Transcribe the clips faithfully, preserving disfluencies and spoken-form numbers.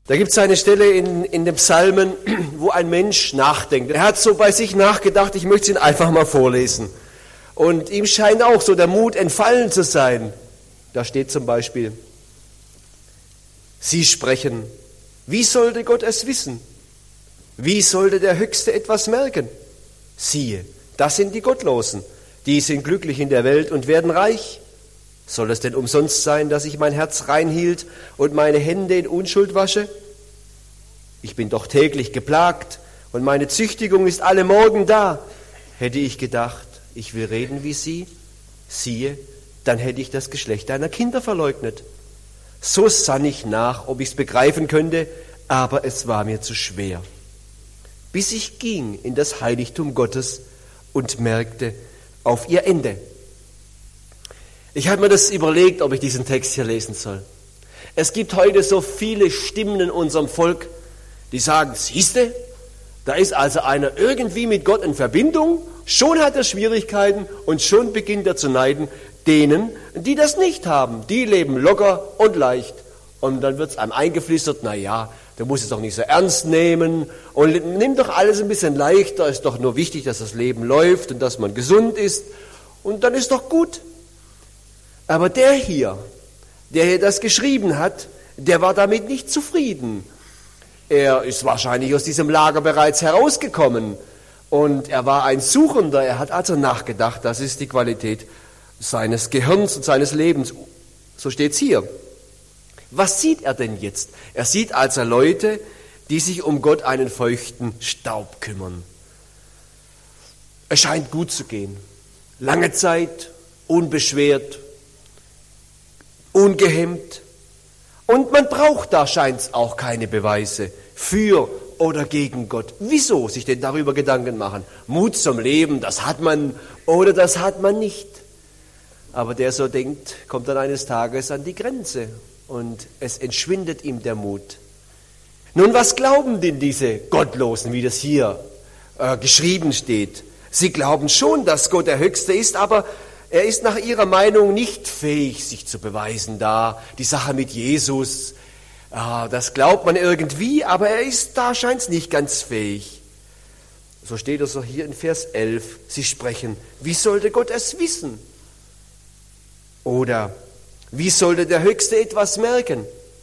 Da gibt es eine Stelle in, in den Psalmen, wo ein Mensch nachdenkt. Er hat so bei sich nachgedacht, ich möchte ihn einfach mal vorlesen. Und ihm scheint auch so der Mut entfallen zu sein. Da steht zum Beispiel, Sie sprechen, wie sollte Gott es wissen? Wie sollte der Höchste etwas merken? Siehe, das sind die Gottlosen, die sind glücklich in der Welt und werden reich. Soll es denn umsonst sein, dass ich mein Herz reinhielt und meine Hände in Unschuld wasche? Ich bin doch täglich geplagt und meine Züchtigung ist alle Morgen da. Hätte ich gedacht, ich will reden wie Sie, siehe, dann hätte ich das Geschlecht deiner Kinder verleugnet. So sann ich nach, ob ich es begreifen könnte, aber es war mir zu schwer. Bis ich ging in das Heiligtum Gottes und merkte auf ihr Ende. Ich habe mir das überlegt, ob ich diesen Text hier lesen soll. Es gibt heute so viele Stimmen in unserem Volk, die sagen, siehste, da ist also einer irgendwie mit Gott in Verbindung, schon hat er Schwierigkeiten und schon beginnt er zu neiden. Denen, die das nicht haben, die leben locker und leicht. Und dann wird es einem eingeflüstert, na ja, du musst es doch nicht so ernst nehmen und nimm doch alles ein bisschen leichter, ist doch nur wichtig, dass das Leben läuft und dass man gesund ist und dann ist doch gut. Aber der hier, der hier das geschrieben hat, der war damit nicht zufrieden. Er ist wahrscheinlich aus diesem Lager bereits herausgekommen und er war ein Suchender, er hat also nachgedacht, das ist die Qualität seines Gehirns und seines Lebens. So steht's hier. Was sieht er denn jetzt? Er sieht also Leute, die sich um Gott einen feuchten Staub kümmern. Es scheint gut zu gehen. Lange Zeit, unbeschwert, ungehemmt. Und man braucht da scheint's auch keine Beweise für oder gegen Gott. Wieso sich denn darüber Gedanken machen? Mut zum Leben, das hat man oder das hat man nicht. Aber der so denkt, kommt dann eines Tages an die Grenze und es entschwindet ihm der Mut. Nun, was glauben denn diese Gottlosen, wie das hier äh, geschrieben steht? Sie glauben schon, dass Gott der Höchste ist, aber er ist nach ihrer Meinung nicht fähig, sich zu beweisen da. Die Sache mit Jesus, äh, das glaubt man irgendwie, aber er ist da, scheint es nicht ganz fähig. So steht es auch hier in Vers elf. Sie sprechen, wie sollte Gott es wissen? Oder wie sollte der Höchste etwas merken?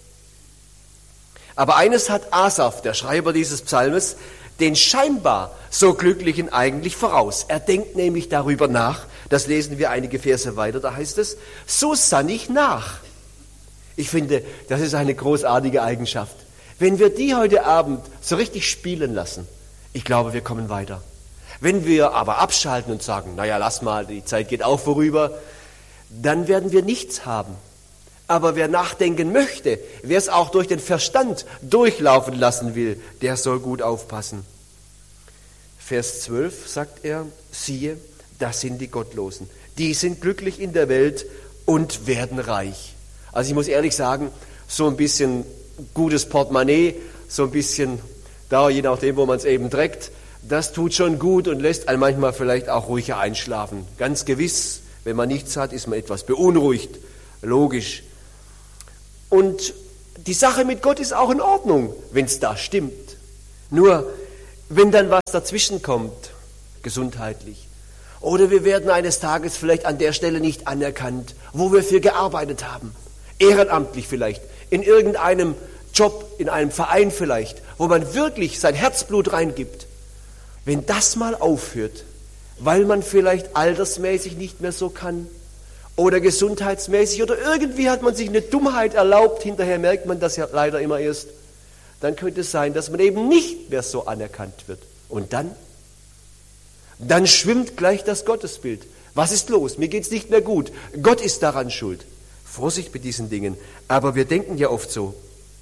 Aber eines hat Asaf, der Schreiber dieses Psalmes, den scheinbar so Glücklichen eigentlich voraus. Er denkt nämlich darüber nach, das lesen wir einige Verse weiter, da heißt es, so sann ich nach. Ich finde, das ist eine großartige Eigenschaft. Wenn wir die heute Abend so richtig spielen lassen, ich glaube, wir kommen weiter. Wenn wir aber abschalten und sagen, naja, lass mal, die Zeit geht auch vorüber, dann werden wir nichts haben. Aber wer nachdenken möchte, wer es auch durch den Verstand durchlaufen lassen will, der soll gut aufpassen. Vers zwölf sagt er, siehe, das sind die Gottlosen. Die sind glücklich in der Welt und werden reich. Also ich muss ehrlich sagen, so ein bisschen gutes Portemonnaie, so ein bisschen da, je nachdem, wo man es eben trägt, das tut schon gut und lässt einen manchmal vielleicht auch ruhiger einschlafen. Ganz gewiss. Wenn man nichts hat, ist man etwas beunruhigt, logisch. Und die Sache mit Gott ist auch in Ordnung, wenn es da stimmt. Nur, wenn dann was dazwischen kommt, gesundheitlich, oder wir werden eines Tages vielleicht an der Stelle nicht anerkannt, wo wir für gearbeitet haben, ehrenamtlich vielleicht, in irgendeinem Job, in einem Verein vielleicht, wo man wirklich sein Herzblut reingibt. Wenn das mal aufhört, weil man vielleicht altersmäßig nicht mehr so kann oder gesundheitsmäßig oder irgendwie hat man sich eine Dummheit erlaubt, hinterher merkt man das ja leider immer erst, dann könnte es sein, dass man eben nicht mehr so anerkannt wird. Und dann? Dann schwimmt gleich das Gottesbild. Was ist los? Mir geht es nicht mehr gut. Gott ist daran schuld. Vorsicht mit diesen Dingen. Aber wir denken ja oft so.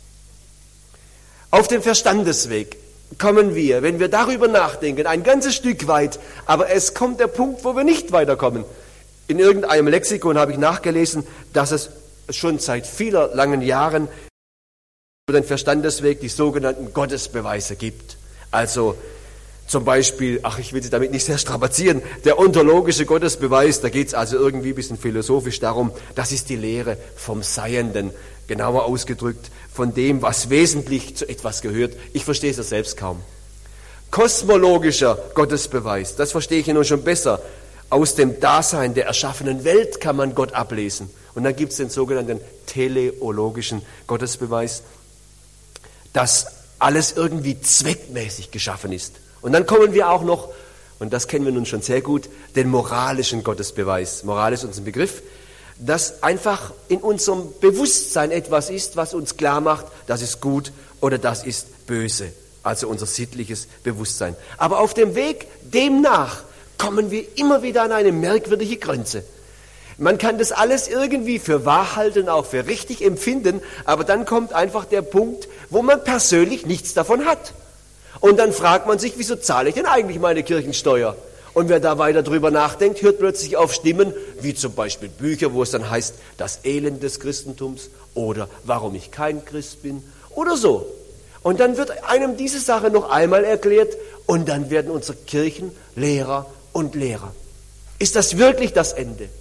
Auf dem Verstandesweg kommen wir, wenn wir darüber nachdenken, ein ganzes Stück weit, aber es kommt der Punkt, wo wir nicht weiterkommen. In irgendeinem Lexikon habe ich nachgelesen, dass es schon seit vielen langen Jahren über den Verstandesweg die sogenannten Gottesbeweise gibt. Also Zum Beispiel, ach, ich will Sie damit nicht sehr strapazieren, der ontologische Gottesbeweis, da geht es also irgendwie ein bisschen philosophisch darum, das ist die Lehre vom Seienden, genauer ausgedrückt, von dem, was wesentlich zu etwas gehört. Ich verstehe es ja selbst kaum. Kosmologischer Gottesbeweis, das verstehe ich ja nun schon besser. Aus dem Dasein der erschaffenen Welt kann man Gott ablesen. Und dann gibt es den sogenannten teleologischen Gottesbeweis, dass alles irgendwie zweckmäßig geschaffen ist. Und dann kommen wir auch noch, und das kennen wir nun schon sehr gut, den moralischen Gottesbeweis. Moral ist unser Begriff, dass einfach in unserem Bewusstsein etwas ist, was uns klar macht, das ist gut oder das ist böse. Also unser sittliches Bewusstsein. Aber auf dem Weg demnach kommen wir immer wieder an eine merkwürdige Grenze. Man kann das alles irgendwie für wahr halten, auch für richtig empfinden, aber dann kommt einfach der Punkt, wo man persönlich nichts davon hat. Und dann fragt man sich, wieso zahle ich denn eigentlich meine Kirchensteuer? Und wer da weiter drüber nachdenkt, hört plötzlich auf Stimmen, wie zum Beispiel Bücher, wo es dann heißt, das Elend des Christentums oder warum ich kein Christ bin oder so. Und dann wird einem diese Sache noch einmal erklärt und dann werden unsere Kirchen Lehrer und Lehrer. Ist das wirklich das Ende?